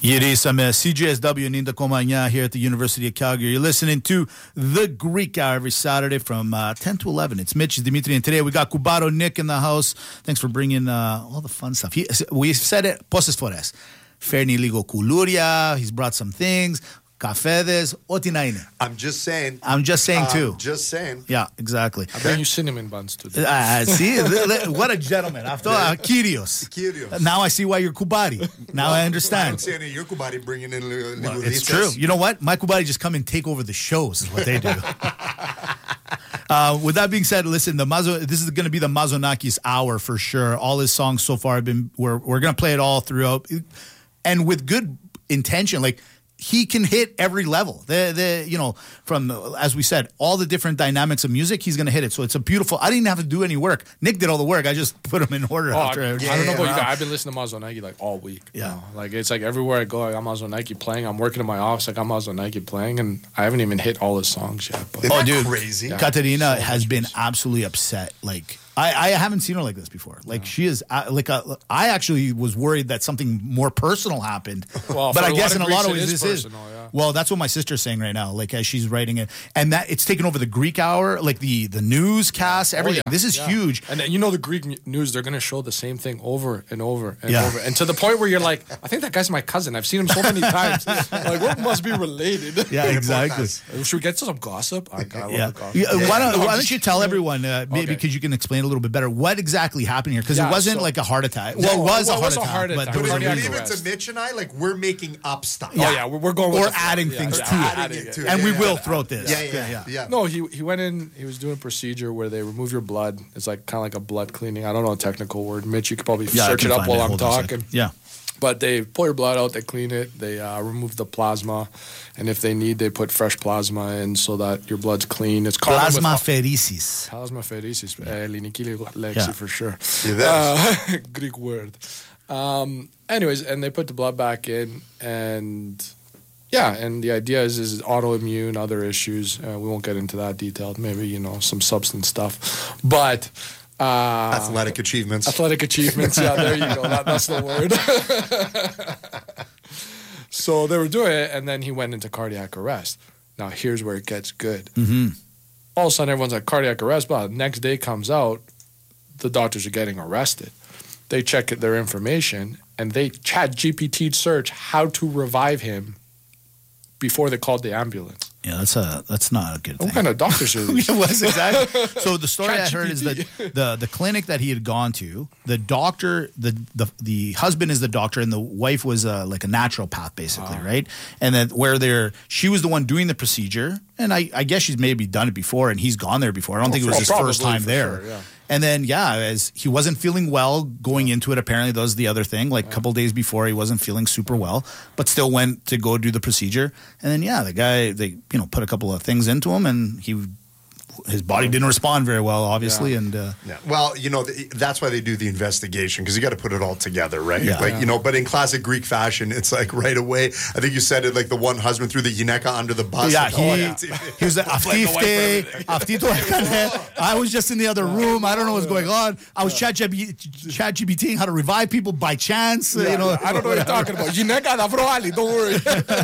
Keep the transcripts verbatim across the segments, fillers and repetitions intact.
Ieri C J S W Ninda Komanya here at the University of Calgary. You're listening to The Greek Hour every Saturday from uh, ten to eleven. It's Mitch, Dimitri, and today we got Cubaro Nick in the house. Thanks for bringing uh, all the fun stuff. He, we said it, poses fores. Ferni ligo kuluria. He's brought some things. Cafedes, otinaine. I'm just saying. I'm just saying, too. I'm just saying. Yeah, exactly. I bring you cinnamon buns today. Uh, see? What a gentleman. After all, uh, Kyrios. Kyrios. Now I see why you're Kubari. Now well, I understand. I don't see any of your Kubari bringing in well, it's true. You know what? My Kubari just come and take over the shows is what they do. Uh, with that being said, listen, the Mazo, this is going to be the Mazonakis hour for sure. All his songs so far have been, we're, we're going to play it all throughout. And with good intention, like, he can hit every level. The the you know from as we said, all the different dynamics of music, he's going to hit it. So it's a beautiful. I didn't have to do any work. Nick did all the work. I just put them in order. Oh, after I, I, yeah, I don't know about you guys. I've been listening to Mazonaki like all week. Yeah, you know? Like it's like everywhere I go, I got Mazonaki playing. I'm working in my office, I got Mazonaki playing, and I haven't even hit all his songs yet. But, oh, dude, crazy! Yeah. Katerina so has been absolutely upset. Like. I, I haven't seen her like this before. Like yeah. she is uh, like a, I actually was worried that something more personal happened. Well, but I guess in a lot of ways this personal, is. Yeah. Well, that's what my sister's saying right now. Like as she's writing it, and that it's taken over the Greek hour, like the the newscast, everything. Oh, yeah. This is yeah. huge. And then, you know the Greek news, they're going to show the same thing over and over and yeah. over, and to the point where you're like, I think that guy's my cousin. I've seen him so many times. Like what must be related? Yeah, exactly. Should we get to some gossip? I, I love yeah. the gossip. Yeah. Why don't Why don't you tell everyone uh, maybe okay. because you can explain a little bit better what exactly happened here because yeah, it wasn't so, like a heart attack. No, Well, it was, well, a, it heart was a heart attack, attack. but But there if was you a leave it arrest. to Mitch and I, like we're making up stuff. Yeah, oh, yeah, we're going with or the flow. adding yeah, things yeah, to it, adding it to it. and yeah, we yeah, will yeah. throat this. Yeah, yeah, yeah. yeah. No, he he went in. He was doing a procedure where they remove your blood. It's like kind of like a blood cleaning. I don't know a technical word. Mitch, you could probably Yeah, search it up while it. I'm Hold on a talking. second. Yeah. But they pull your blood out, they clean it, they uh, remove the plasma, and if they need, they put fresh plasma in so that your blood's clean. It's common with- Plasmapheresis. Plasmapheresis, ελληνική λέξη Yeah. for sure. Yeah, Uh, Greek word. Um, anyways, and they put the blood back in, and yeah, and the idea is is autoimmune, other issues. Uh, we won't get into that detail. Maybe you know some substance stuff, but. Uh, athletic achievements. Athletic achievements, yeah, there you go. That, that's the word. So they were doing it, and then he went into cardiac arrest. Now, here's where it gets good. Mm-hmm. All of a sudden, everyone's like, cardiac arrest, but the next day comes out, the doctors are getting arrested. They check their information, and they chat G P T search how to revive him before they called the ambulance. Yeah, that's a that's not a good thing. What kind of doctors are these? It was exactly. So the story I heard is ChatGPT. that the the clinic that he had gone to, the doctor, the the the husband is the doctor, and the wife was uh, like a naturopath, basically, Wow. right? And then where they're, she was the one doing the procedure, and I, I guess she's maybe done it before, and he's gone there before. I don't think it was Oh, his probably, first time for there. sure, yeah. And then, yeah, as he wasn't feeling well going into it, apparently that was the other thing. Like a couple days before, he wasn't feeling super well, but still went to go do the procedure. And then, yeah, the guy, they, you know, put a couple of things into him, and he, his body didn't respond very well, obviously. Yeah. And uh, Yeah. Well, you know, th- that's why they do the investigation, because you got to put it all together, right? Yeah. Like, Yeah. you know, but in classic Greek fashion, it's like right away. I think you said it like the one husband threw the Gineka under the bus. yeah, Like, he, oh, yeah. he was like, "Aftifte, aftito ekane." I was just in the other room. I don't know what's going on. I was chat GPTing how to revive people by chance. Yeah, you know, I don't know what you're talking about. Gineka da vroali, don't worry.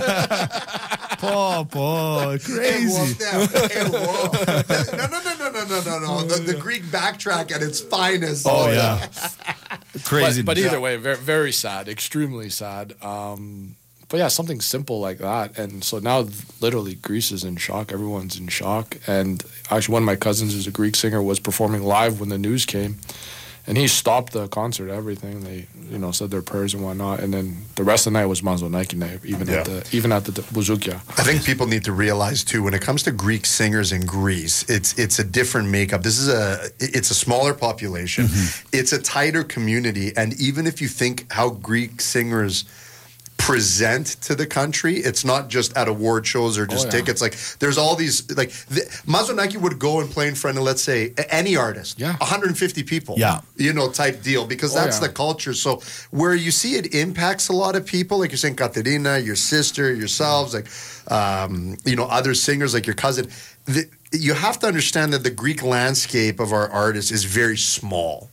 Paul, Paul, It crazy. was them. It was. No, no, no, no, no, no, no, no. The, the Greek backtrack at its finest. Oh yeah, crazy. But, but either way, very, very sad, extremely sad. Um, but yeah, something simple like that. And so now literally Greece is in shock. Everyone's in shock. And actually one of my cousins who's a Greek singer was performing live when the news came. And he stopped the concert, everything. They, you know, said their prayers and whatnot. And then the rest of the night was Mazonaki night, even Yeah. at the even at the Bouzoukia. I think people need to realize too, when it comes to Greek singers in Greece, it's it's a different makeup. This is a it's a smaller population, Mm-hmm. it's a tighter community, and even if you think how Greek singers present to the country, it's not just at award shows or just Oh, yeah. tickets. Like there's all these like the, Mazonaki would go and play in front of, let's say, a- any artist, Yeah. one hundred fifty people, Yeah. you know, type deal, because Oh, that's yeah. the culture. So where you see it impacts a lot of people, like you're saying, Katerina, your sister, yourselves, like um, you know, other singers like your cousin. The, you have to understand that the Greek landscape of our artists is very small.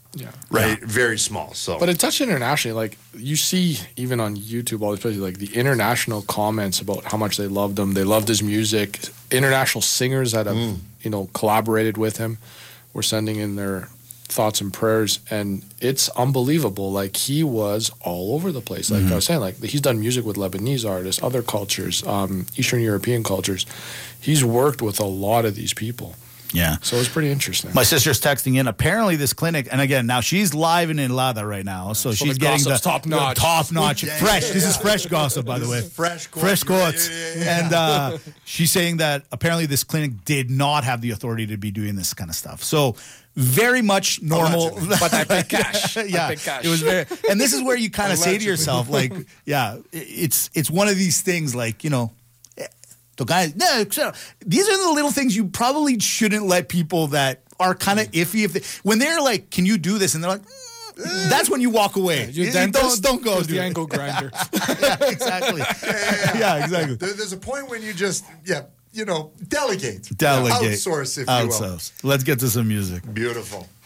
Yeah. right? Very small. So, But it touched internationally. Like you see, even on YouTube, all these places, like the international comments about how much they loved him. They loved his music. International singers that have, Mm. you know, collaborated with him were sending in their thoughts and prayers, and it's unbelievable. Like he was all over the place. Like Mm-hmm. I was saying, like he's done music with Lebanese artists, other cultures, um, Eastern European cultures. He's worked with a lot of these people. Yeah. So it's pretty interesting. My sister's texting in. Apparently, this clinic, and again, now she's live in Enlada right now, so, So she's the getting the gossip's top-notch. top notch, Yeah, fresh. yeah, This yeah. is fresh gossip, by the way. fresh quotes. Fresh quotes. Yeah, yeah, yeah. And uh, she's saying that apparently this clinic did not have the authority to be doing this kind of stuff. So very much normal. Allegedly. But I pay cash. I yeah, pay cash. it was very. And this is where you kind of say to Allegedly. yourself, like, yeah, it's it's one of these things, like you know. The guys, no, so these are the little things you probably shouldn't let people that are kind of iffy. If they, when they're like, "Can you do this?" and they're like, mm, "That's when you walk away." Your You- dentist don't don't go is do the it. angle grinder. Yeah, exactly. yeah, exactly. There, there's a point when you just, yeah, you know, delegate. Delegate. Outsource, if you will. Outsource. Let's get to some music. Beautiful.